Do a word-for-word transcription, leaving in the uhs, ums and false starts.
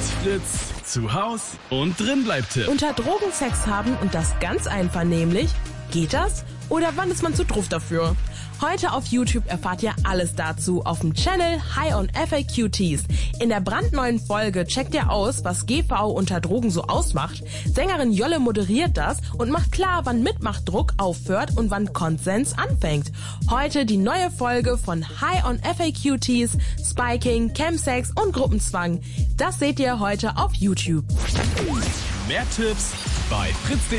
Fritz, zu Haus und drin bleibt Tipp. Unter Drogen Sex haben und das ganz einvernehmlich? Geht das? Oder wann ist man zu druff dafür? Heute auf YouTube erfahrt ihr alles dazu auf dem Channel High on F A Q Ts. In der brandneuen Folge checkt ihr aus, was G V unter Drogen so ausmacht. Sängerin Jolle moderiert das und macht klar, wann Mitmachdruck aufhört und wann Konsens anfängt. Heute die neue Folge von High on F A Q Ts, Spiking, Chemsex und Gruppenzwang. Das seht ihr heute auf YouTube. Mehr Tipps bei fritz punkt de.